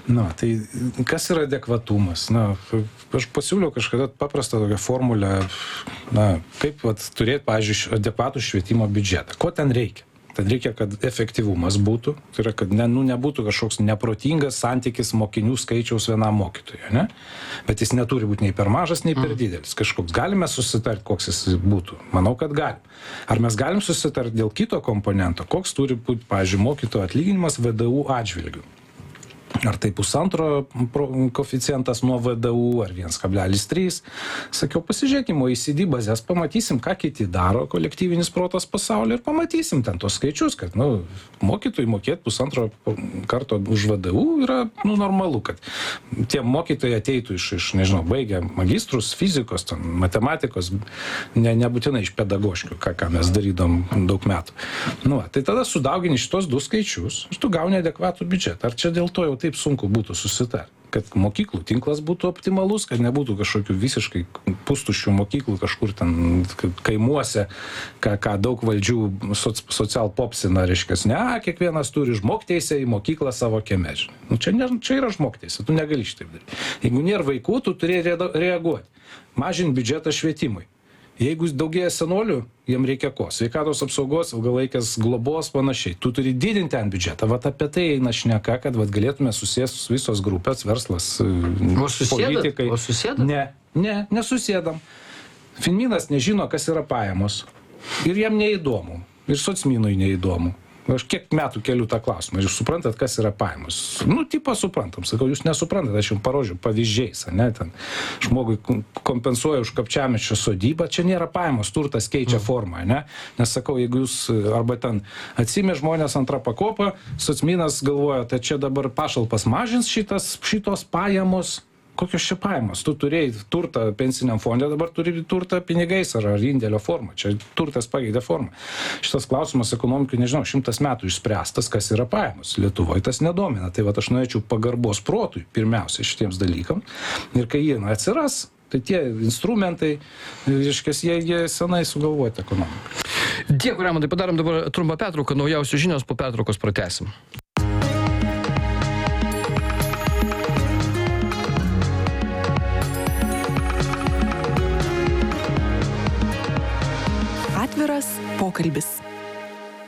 Tai kas yra adekvatumas? Aš pasiūliau kažkada paprastą tokią formulę, kaip turėti, pavyzdžiui, adekvatų švietimo biudžetą. Ko ten reikia? Tad reikia, kad efektyvumas būtų, tai yra, kad nebūtų kažkoks neprotingas santykis mokinių skaičiaus vienam mokytojui, ne? Bet jis neturi būti nei per mažas, nei per didelis. Kažkoks galime susitarti, koks jis būtų? Manau, kad galim. Ar mes galim susitarti dėl kito komponento, koks turi būti, pavyzdžiui, mokytojo atlyginimas VDU atžvilgiu? Ar tai 1,5 koeficientas nuo VDU, ar 1,3. Sakiau, pasižiūrėkime OECD bazės, pamatysim, ką kiti daro, kolektyvinis protas pasaulyje, ir pamatysim ten tos skaičius, kad mokytojai mokėti 1,5 karto už VDU yra normalu, kad tie mokytojai ateitų iš nežinau, baigę magistrus, fizikos, matematikos, nebūtinai iš pedagoškių, ką mes darydom daug metų. Tai tada sudaugini šitos du skaičius ir tu gauni adekvatų biudžetą. Ar čia dėl to jau taip sunku būtų susitarti, kad mokyklų tinklas būtų optimalus, kad nebūtų kažkokių visiškai pustuščių mokyklų kažkur ten kaimuose, ką daug valdžių socialpopsina, reiškia, kiekvienas turi žmogteisę į mokyklą savo kieme. Čia yra žmogteisė, tu negali šitaip daryti. Jeigu nėra vaikų, tu turi reaguoti, mažinti biudžetą švietimui. Jeigu daugėja senolių, jiem reikia ko? Sveikatos apsaugos, ilgalaikės globos, panašiai. Tu turi didinti ten biudžetą. Apie tai eina šneka, kad galėtume susėsti visos grupės, verslas, politikai. O susėdat? Ne, nesusėdam. Finminas nežino, kas yra pajamos. Ir jam neįdomu. Ir socminui neįdomu. Aš kiek metų keliu tą klausimą. Jūs suprantat, kas yra pajamos? Tipo suprantam. Sakau, jūs nesuprantat, aš jums parodžiu pavyzdžiais, ne? Ten žmogui kompensuoja už kapčiamiesčio sodybą, čia nėra pajamos, turtas keičia formą, ne? Nes sakau, jeigu jūs arba ten atsimė žmonės antrą pakopą, socminas galvoja, tai čia dabar pašalpas mažins šitos pajamos. Kokios čia pajamos? Tu turėjai turtą pensiniam fonde, dabar turi turtą pinigais ar indėlio formą. Čia turtas pakeitė formą. Šitas klausimas ekonomikai, nežinau, 100 metų išspręstas, kas yra pajamos. Lietuvoje tas nedomina. Tai aš norėčiau pagarbos protui pirmiausia šitiems dalykams. Ir kai jie atsiras, tai tie instrumentai, reiškias, jie senai sugalvoti ekonomikai. Dėkui, Raimondai, padarom dabar trumpą pertrauką, naujausios žinios, po pertraukos pratęsim. Atviras pokalbis.